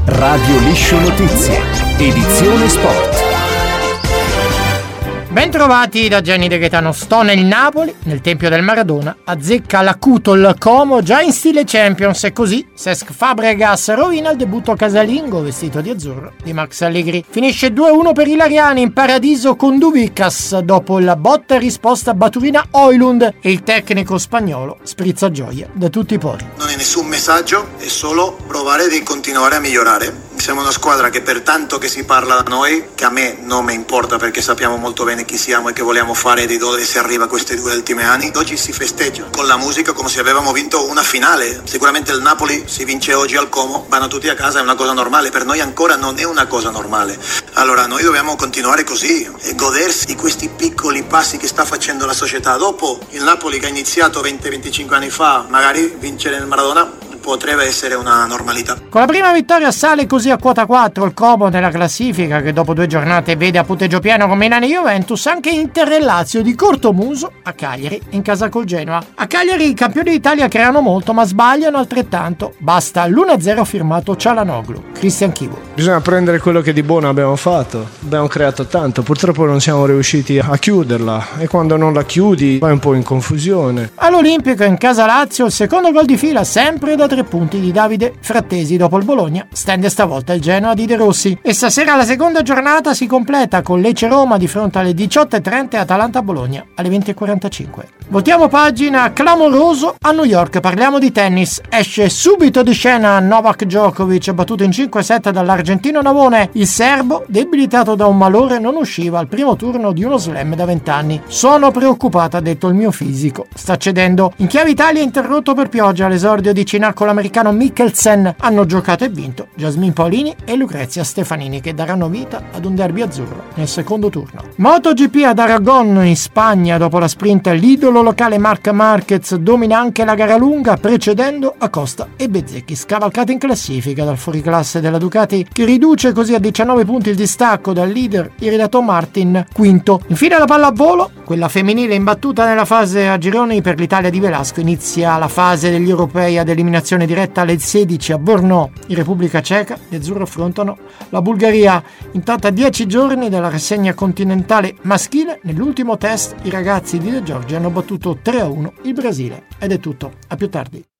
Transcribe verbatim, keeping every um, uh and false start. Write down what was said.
Radio Liscio Notizie, edizione sport. Bentrovati da Gianni De Gaetano. Sto nel Napoli, nel Tempio del Maradona, azzecca l'acuto il Como già in stile Champions e così Cesc Fabregas rovina il debutto casalingo vestito di azzurro di Max Allegri. Finisce due a uno per i Lariani in paradiso con Duvicas dopo la botta e risposta Baturina Højlund e il tecnico spagnolo sprizza gioia da tutti i pori. Non è nessun messaggio, è solo provare di continuare a migliorare. Siamo una squadra che per tanto che si parla da noi, che a me non mi importa perché sappiamo molto bene chi siamo e che vogliamo fare e di dove si arriva questi due ultimi anni, oggi si festeggia con la musica come se avevamo vinto una finale. Sicuramente il Napoli si vince oggi al Como, vanno tutti a casa, è una cosa normale, per noi ancora non è una cosa normale. Allora noi dobbiamo continuare così e godersi di questi piccoli passi che sta facendo la società. Dopo il Napoli che ha iniziato venti venticinque anni fa, magari vincere il Maradona potrebbe essere una normalità. Con la prima vittoria sale così a quota quattro il Como nella classifica, che dopo due giornate vede a punteggio pieno con Milan e Juventus. Anche Inter e Lazio di cortomuso a Cagliari in casa col Genoa. A Cagliari i campioni d'Italia creano molto ma sbagliano altrettanto. Basta l'uno a zero firmato Çalhanoğlu. Christian Chivu. Bisogna prendere quello che di buono abbiamo fatto. Abbiamo creato tanto, purtroppo non siamo riusciti a chiuderla e quando non la chiudi vai un po' in confusione. All'Olimpico in casa Lazio il secondo gol di fila sempre da tre punti di Davide Frattesi. Dopo il Bologna stende stavolta il Genoa di De Rossi e stasera la seconda giornata si completa con Lecce Roma di fronte alle diciotto e trenta e Atalanta Bologna alle venti e quarantacinque. Voltiamo pagina, clamoroso a New York, parliamo di tennis. Esce subito di scena Novak Djokovic, battuto in cinque set dall'argentino Navone. Il serbo, debilitato da un malore, non usciva al primo turno di uno slam da vent'anni. Sono preoccupata, ha detto, il mio fisico sta cedendo. In chiave Italia interrotto per pioggia l'esordio di Cina con l'americano Mikkelsen. Hanno giocato e vinto Jasmine Paolini e Lucrezia Stefanini, che daranno vita ad un derby azzurro nel secondo turno. MotoGP ad Aragon in Spagna, dopo la sprint l'idolo locale Marc Marquez domina anche la gara lunga precedendo Acosta e Bezzecchi, scavalcati in classifica dal fuoriclasse della Ducati, che riduce così a diciannove punti il distacco dal leader iridato Martin, quinto. Infine la pallavolo, quella femminile imbattuta nella fase a gironi per l'Italia di Velasco. Inizia la fase degli europei ad eliminazione diretta alle sedici a Brno in Repubblica Ceca. Gli azzurri affrontano la Bulgaria. Intanto a dieci giorni dalla rassegna continentale maschile, nell'ultimo test i ragazzi di De Giorgi hanno battuto tre a uno il Brasile. Ed è tutto, a più tardi.